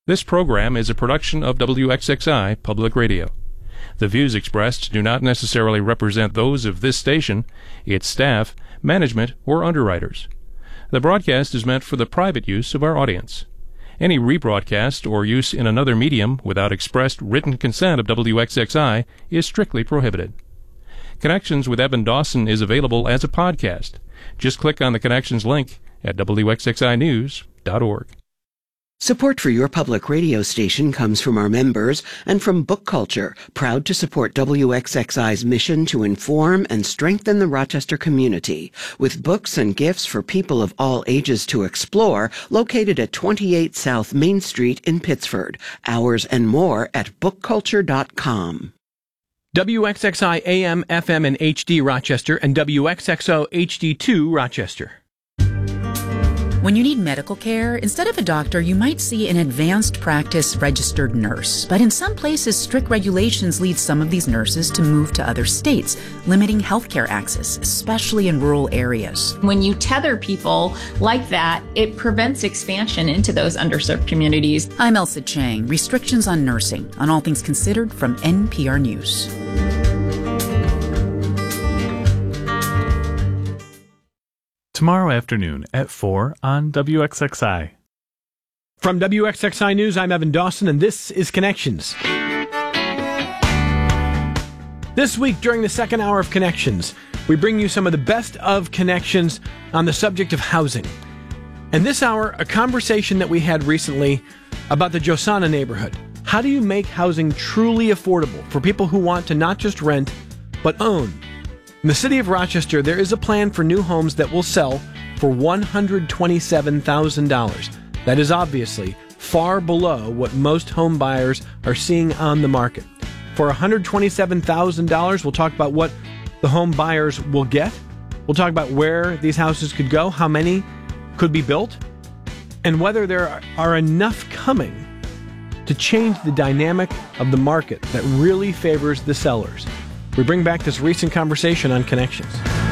This program is a production of WXXI Public Radio. The views expressed do not necessarily represent those of this station, its staff, management, or underwriters. The broadcast is meant for the private use of our audience. Any rebroadcast or use in another medium without expressed written consent of WXXI is strictly prohibited. Connections with Evan Dawson is available as a podcast. Just click on the Connections link at WXXInews.org. Support for your public radio station comes from our members and from Book Culture, proud to support WXXI's mission to inform and strengthen the Rochester community, with books and gifts for people of all ages to explore, located at 28 South Main Street in Pittsford. Hours and more at bookculture.com. WXXI AM, FM, and HD Rochester, and WXXO HD2 Rochester. When you need medical care, instead of a doctor, you might see an advanced practice registered nurse. But in some places, strict regulations lead some of these nurses to move to other states, limiting healthcare access, especially in rural areas. When you tether people like that, it prevents expansion into those underserved communities. I'm Elsa Chang. Restrictions on nursing, on All Things Considered from NPR News. Tomorrow afternoon at 4 on WXXI. From WXXI News, I'm Evan Dawson, and this is Connections. This week, during the second hour of Connections, we bring you some of the best of connections on the subject of housing. And this hour, a conversation that we had recently about the Josana neighborhood. How do you make housing truly affordable for people who want to not just rent, but own? In the city of Rochester, there is a plan for new homes that will sell for $127,000. That is obviously far below what most home buyers are seeing on the market. For $127,000, we'll talk about what the home buyers will get. We'll talk about where these houses could go, how many could be built, and whether there are enough coming to change the dynamic of the market that really favors the sellers. We bring back this recent conversation on Connections.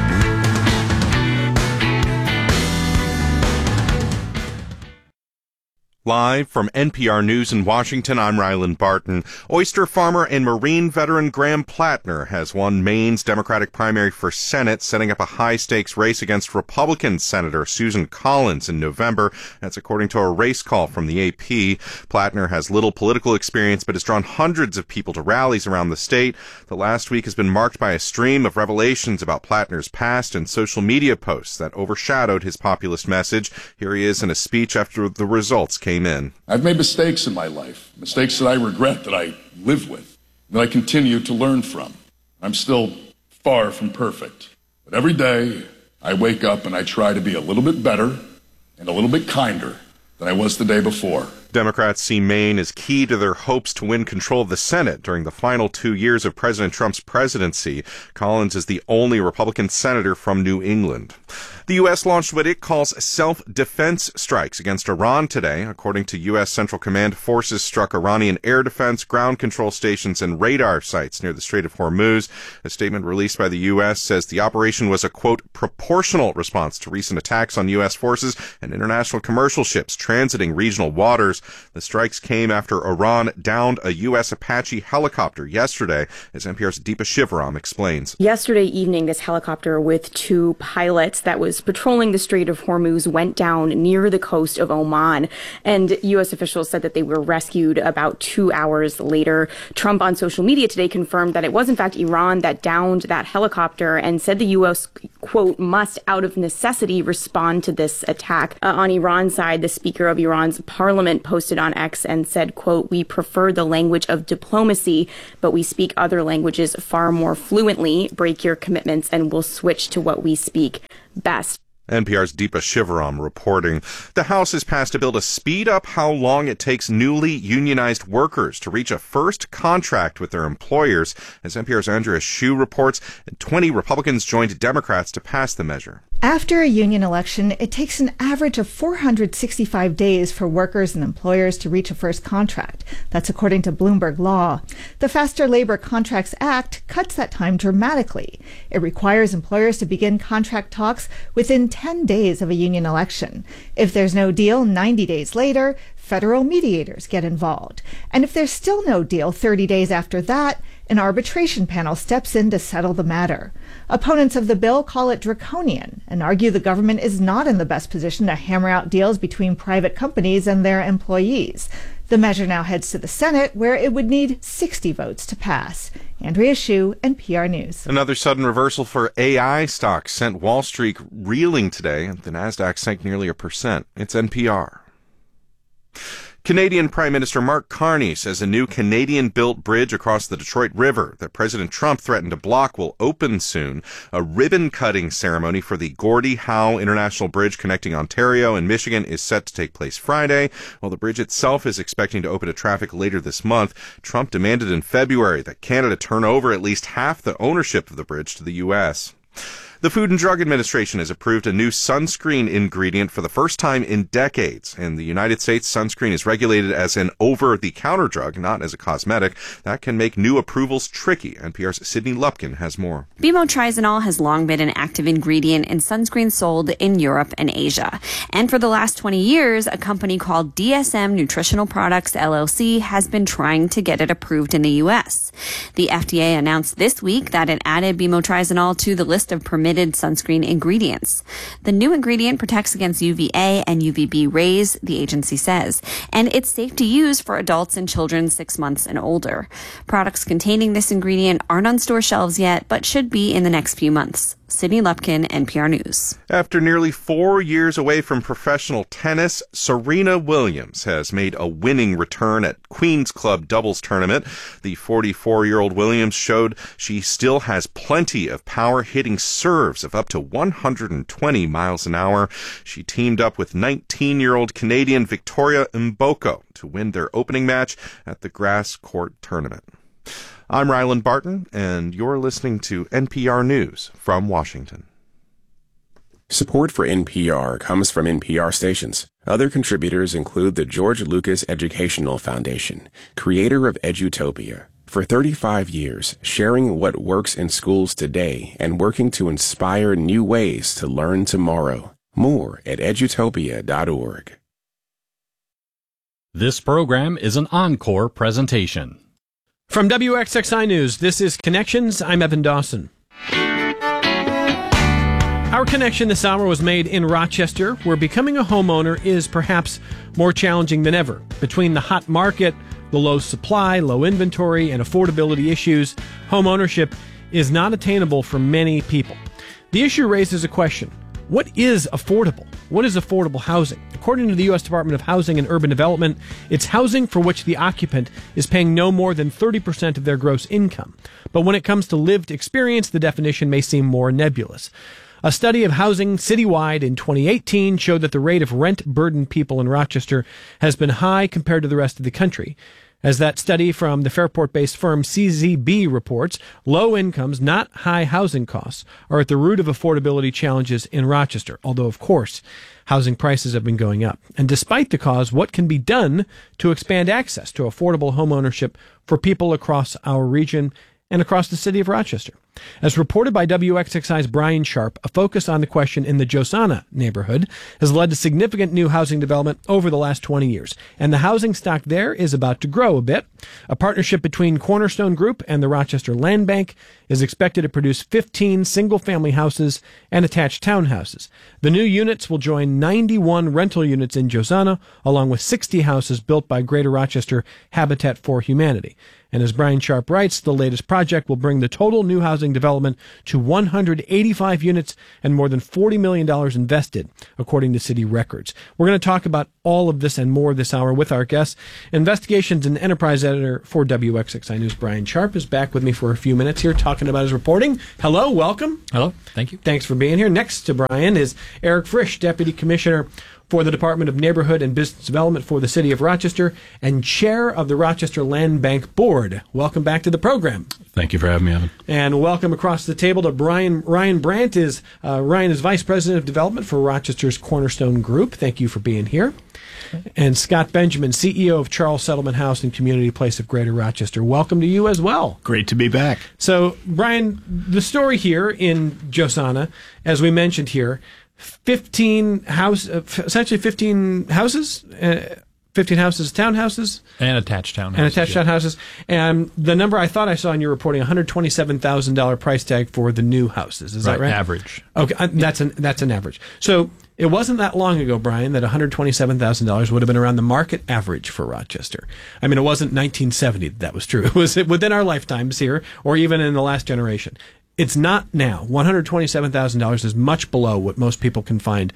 Live from NPR News in Washington, I'm Ryland Barton. Oyster farmer and Marine veteran Graham Plattner has won Maine's Democratic primary for Senate, setting up a high-stakes race against Republican Senator Susan Collins in November. That's according to a race call from the AP. Plattner has little political experience, but has drawn hundreds of people to rallies around the state. The last week has been marked by a stream of revelations about Plattner's past and social media posts that overshadowed his populist message. Here he is in a speech after the results came in. I've made mistakes in my life, mistakes that I regret, that I live with, that I continue to learn from. I'm still far from perfect, but every day I wake up and I try to be a little bit better and a little bit kinder than I was the day before. Democrats see Maine as key to their hopes to win control of the Senate during the final 2 years of President Trump's presidency. Collins is the only Republican senator from New England. The U.S. launched what it calls self-defense strikes against Iran today. According to U.S. Central Command, forces struck Iranian air defense, ground control stations, and radar sites near the Strait of Hormuz. A statement released by the U.S. says the operation was a, quote, proportional response to recent attacks on U.S. forces and international commercial ships transiting regional waters. The strikes came after Iran downed a U.S. Apache helicopter yesterday, as NPR's Deepa Shivaram explains. Yesterday evening, this helicopter with two pilots that was patrolling the Strait of Hormuz went down near the coast of Oman, and U.S. officials said that they were rescued about 2 hours later. Trump on social media today confirmed that it was in fact Iran that downed that helicopter and said the U.S., quote, must out of necessity respond to this attack. On Iran's side, the Speaker of Iran's parliament posted on X and said, quote, we prefer the language of diplomacy, but we speak other languages far more fluently. Break your commitments and we'll switch to what we speak best. NPR's Deepa Shivaram reporting. The House has passed a bill to speed up how long it takes newly unionized workers to reach a first contract with their employers. As NPR's Andrea Hsu reports, 20 Republicans joined Democrats to pass the measure. After a union election, it takes an average of 465 days for workers and employers to reach a first contract. That's according to Bloomberg Law. The Faster Labor Contracts Act cuts that time dramatically. It requires employers to begin contract talks within 10 days of a union election. If there's no deal 90 days later, federal mediators get involved. And if there's still no deal 30 days after that, an arbitration panel steps in to settle the matter. Opponents of the bill call it draconian and argue the government is not in the best position to hammer out deals between private companies and their employees. The measure now heads to the Senate, where it would need 60 votes to pass. Andrea Hsu, NPR News. Another sudden reversal for AI stocks sent Wall Street reeling today. The Nasdaq sank nearly 1%. It's NPR. Canadian Prime Minister Mark Carney says a new Canadian-built bridge across the Detroit River that President Trump threatened to block will open soon. A ribbon-cutting ceremony for the Gordie Howe International Bridge connecting Ontario and Michigan is set to take place Friday, while the bridge itself is expecting to open to traffic later this month. Trump demanded in February that Canada turn over at least half the ownership of the bridge to the U.S. The Food and Drug Administration has approved a new sunscreen ingredient for the first time in decades. In the United States, sunscreen is regulated as an over-the-counter drug, not as a cosmetic. That can make new approvals tricky. NPR's Sydney Lupkin has more. Bimotrizanol has long been an active ingredient in sunscreen sold in Europe and Asia. And for the last 20 years, a company called DSM Nutritional Products, LLC, has been trying to get it approved in the U.S. The FDA announced this week that it added bimotrizanol to the list of permitted sunscreen ingredients. The new ingredient protects against UVA and UVB rays, the agency says, and it's safe to use for adults and children 6 months and older. Products containing this ingredient aren't on store shelves yet, but should be in the next few months. Sydney Lupkin, NPR News. After nearly 4 years away from professional tennis, Serena Williams has made a winning return at Queen's Club doubles tournament. The 44-year-old Williams showed she still has plenty of power, hitting serves of up to 120 miles an hour. She teamed up with 19-year-old Canadian Victoria Mboko to win their opening match at the grass court tournament. I'm Ryland Barton, and you're listening to NPR News from Washington. Support for NPR comes from NPR stations. Other contributors include the George Lucas Educational Foundation, creator of Edutopia. For 35 years, sharing what works in schools today and working to inspire new ways to learn tomorrow. More at edutopia.org. This program is an encore presentation. From WXXI News, this is Connections. I'm Evan Dawson. Our connection this hour was made in Rochester, where becoming a homeowner is perhaps more challenging than ever. Between the hot market, the low supply, low inventory, and affordability issues, home ownership is not attainable for many people. The issue raises a question. What is affordable? What is affordable housing? According to the U.S. Department of Housing and Urban Development, it's housing for which the occupant is paying no more than 30% of their gross income. But when it comes to lived experience, the definition may seem more nebulous. A study of housing citywide in 2018 showed that the rate of rent-burdened people in Rochester has been high compared to the rest of the country. As that study from the Fairport-based firm CZB reports, low incomes, not high housing costs, are at the root of affordability challenges in Rochester, although, of course, housing prices have been going up. And despite the cause, what can be done to expand access to affordable homeownership for people across our region and across the city of Rochester? As reported by WXXI's Brian Sharp, a focus on the question in the Josana neighborhood has led to significant new housing development over the last 20 years, and the housing stock there is about to grow a bit. A partnership between Cornerstone Group and the Rochester Land Bank is expected to produce 15 single-family houses and attached townhouses. The new units will join 91 rental units in Josana, along with 60 houses built by Greater Rochester Habitat for Humanity. And as Brian Sharp writes, the latest project will bring the total new housing development to 185 units and more than $40 million invested, according to city records. We're going to talk about all of this and more this hour with our guests. Investigations and enterprise editor for WXXI News, Brian Sharp, is back with me for a few minutes here talking about his reporting. Hello, welcome. Hello, thank you. Thanks for being here. Next to Brian is Eric Frisch, Deputy Commissioner for the Department of Neighborhood and Business Development for the City of Rochester and Chair of the Rochester Land Bank Board. Welcome back to the program. Thank you for having me, Evan. And welcome across the table to Ryan Brandt. Ryan is Vice President of Development for Rochester's Cornerstone Group. Thank you for being here. And Scott Benjamin, CEO of Charles Settlement House and Community Place of Greater Rochester. Welcome to you as well. Great to be back. So, Brian, the story here in Josana, as we essentially 15 houses, 15 houses, townhouses? And attached townhouses. And attached townhouses. And the number I thought I saw in your reporting, $127,000 price tag for the new houses. Is that right? Average. Okay, that's an average. So it wasn't that long ago, Brian, that $127,000 would have been around the market average for Rochester. I mean, it wasn't 1970 that was true. It was within our lifetimes here, or even in the last generation. It's not now. $127,000 is much below what most people can find.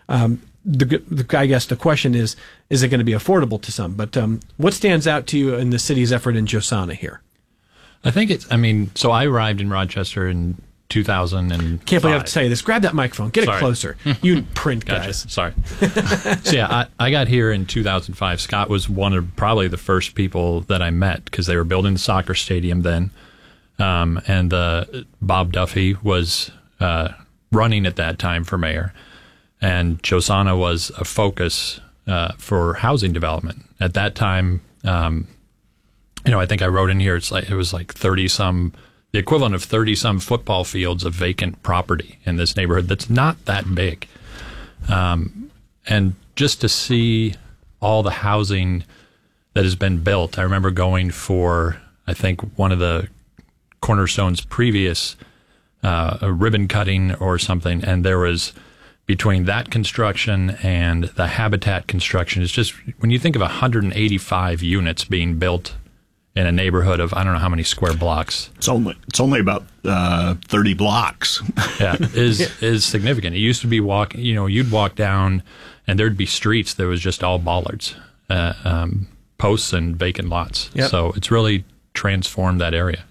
I guess the question is it going to be affordable to some? But what stands out to you in the city's effort in Josana here? I think so I arrived in Rochester in 2005. Can't believe I have to say this. Grab that microphone. Get Sorry. it closer. You print Gotcha. guys. Sorry. So yeah, I got here in 2005. Scott was one of probably the first people that I met because they were building the soccer stadium then. And Bob Duffy was running at that time for mayor. And Josana was a focus for housing development. At that time, I think I wrote in here, it was like 30-some, the equivalent of 30-some football fields of vacant property in this neighborhood that's not that big. And just to see all the housing that has been built, I remember going for, I think, one of the Cornerstone's previous a ribbon cutting or something, and there was, between that construction and the Habitat construction, it's just, when you think of 185 units being built in a neighborhood of, I don't know how many square blocks. It's only about 30 blocks. Yeah, is significant. It used to be you'd walk down and there'd be streets that was just all bollards, posts and vacant lots. Yep. So it's really transformed that area.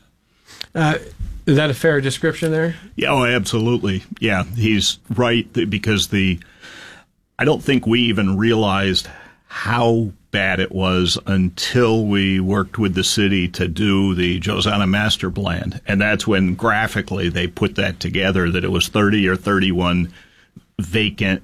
Is that a fair description there? Yeah, absolutely. Yeah, he's right, because I don't think we even realized how bad it was until we worked with the city to do the Josana Master Plan. And that's when graphically they put that together, that it was 30 or 31 vacant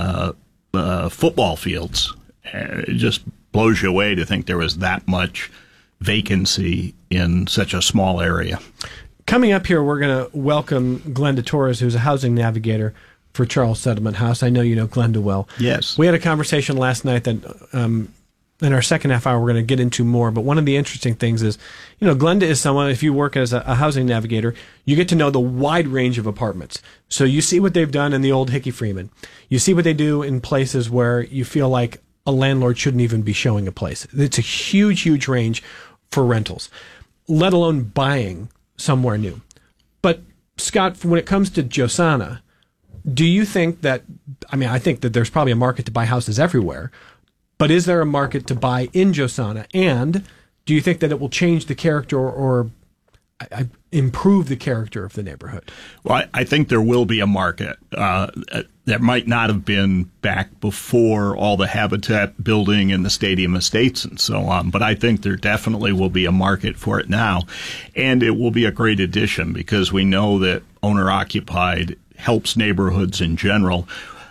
football fields. It just blows you away to think there was that much vacancy in such a small area. Coming up here, we're going to welcome Glenda Torres, who's a housing navigator for Charles Settlement House. I know you know Glenda well. Yes. We had a conversation last night that in our second half hour we're going to get into more, but one of the interesting things is, Glenda is someone, if you work as a housing navigator, you get to know the wide range of apartments. So you see what they've done in the old Hickey Freeman. You see what they do in places where you feel like a landlord shouldn't even be showing a place. It's a huge, huge range for rentals, let alone buying somewhere new. But Scott, when it comes to Josana, do you think that, I think that there's probably a market to buy houses everywhere, but is there a market to buy in Josana? And do you think that it will change the character or improve the character of the neighborhood? Well, I think there will be a market. That might not have been back before all the Habitat building and the stadium estates and so on, but I think there definitely will be a market for it now. And it will be a great addition because we know that owner-occupied helps neighborhoods in general.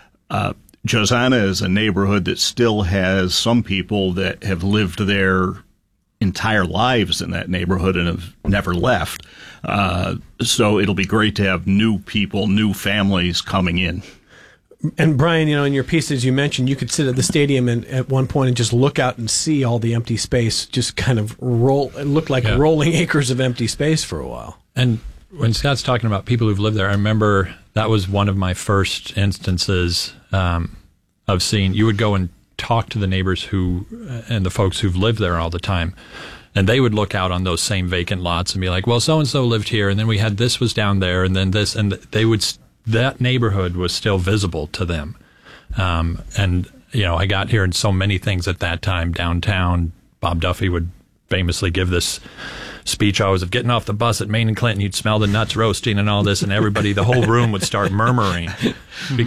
Josana is a neighborhood that still has some people that have lived their entire lives in that neighborhood and have never left. So it'll be great to have new people, new families coming in. And Brian, in your pieces you mentioned you could sit at the stadium and at one point and just look out and see all the empty space just kind of look like rolling acres of empty space for a while. And when Scott's talking about people who've lived there, I remember that was one of my first instances of seeing, you would go and talk to the neighbors and the folks who've lived there all the time. And they would look out on those same vacant lots and be like, well, so-and-so lived here, and then we had this was down there, and then this, and that neighborhood was still visible to them. And, I got here in so many things at that time. Downtown, Bob Duffy would famously give this speech always of getting off the bus at Main and Clinton. You'd smell the nuts roasting and all this, and everybody, the whole room would start murmuring